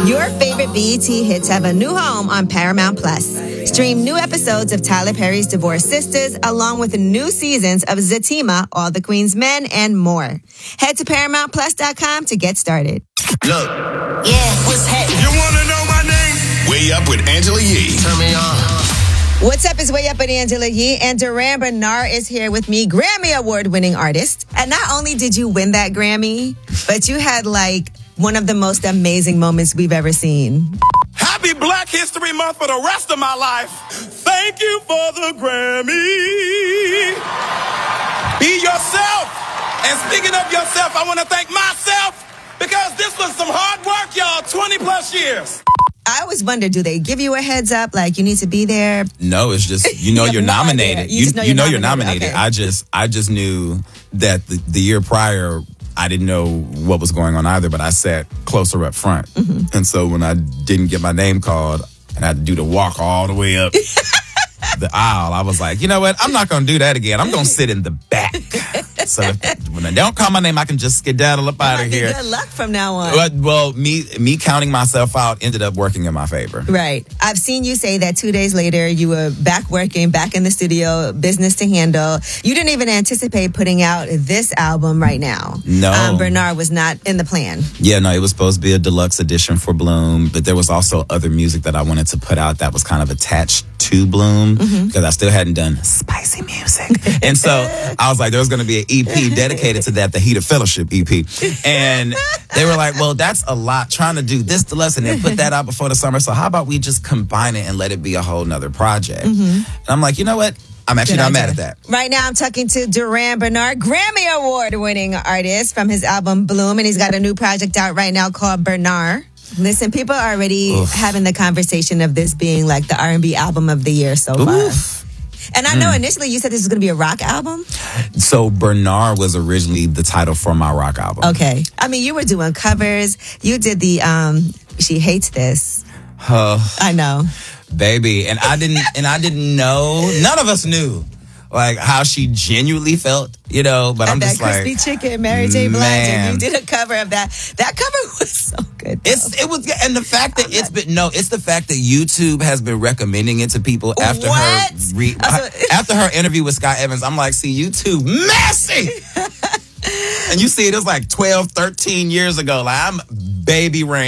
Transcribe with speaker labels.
Speaker 1: Your favorite BET hits have a new home on Paramount Plus. Stream new episodes of Tyler Perry's Divorced Sisters, along with new seasons of Zatima, All the Queen's Men, and more. Head to ParamountPlus.com to get started.
Speaker 2: Look.
Speaker 3: Yeah, what's happening?
Speaker 2: You want to know my name? Way Up with Angela Yee.
Speaker 3: Turn me on.
Speaker 1: What's up? It's Way Up with Angela Yee, and Duran Bernard is here with me, Grammy Award-winning artist. And not only did you win that Grammy, but you had one of the most amazing moments we've ever seen.
Speaker 4: Happy Black History Month for the rest of my life. Thank you for the Grammy. Be yourself. And speaking of yourself, I want to thank myself because this was some hard work, y'all, 20 plus years.
Speaker 1: I always wonder, do they give you a heads up, like you need to be there?
Speaker 5: No, it's just, you're nominated.
Speaker 1: You know you're nominated.
Speaker 5: Okay. I just knew that the year prior, I didn't know what was going on either, but I sat closer up front. Mm-hmm. And so when I didn't get my name called and I had to do the walk all the way up the aisle, I was like, you know what? I'm not going to do that again. I'm going to sit in the back. So when they don't call my name, I can just skedaddle up out of here.
Speaker 1: Good luck from now on.
Speaker 5: Well, me counting myself out ended up working in my favor.
Speaker 1: Right. I've seen you say that 2 days later, you were back working, back in the studio, business to handle. You didn't even anticipate putting out this album right now.
Speaker 5: No.
Speaker 1: Bernard was not in the plan.
Speaker 5: Yeah, no, it was supposed to be a deluxe edition for Bloom, but there was also other music that I wanted to put out that was kind of attached to Bloom because I still hadn't done spicy music. And so I was like, there was going to be an EP dedicated to that, the Heat of Fellowship EP. And they were like, well, that's a lot trying to do this deluxe and then put that out before the summer. So how about we just combine it and let it be a whole nother project? And I'm like, you know what? I'm actually not mad at that.
Speaker 1: Right now, I'm talking to Duran Bernard, Grammy Award-winning artist from his album Bloom, and he's got a new project out right now called Bernard. Listen, people are already having the conversation of this being like the R&B album of the year so far. And I know initially you said this was going to be a rock album.
Speaker 5: So Bernard was originally the title for my rock album.
Speaker 1: Okay. I mean, you were doing covers. You did the She Hates This. I know.
Speaker 5: Baby, and I didn't know. None of us knew like how she genuinely felt, but I'm just like,
Speaker 1: crispy chicken, Mary J. Blige, and you did a cover of that. That cover was so good.
Speaker 5: It was, and the fact that it's the fact that YouTube has been recommending it to people after after her interview with Scott Evans. I'm like, see, YouTube messy. And you see it was like 12, 13 years ago. Like, I'm baby Rain.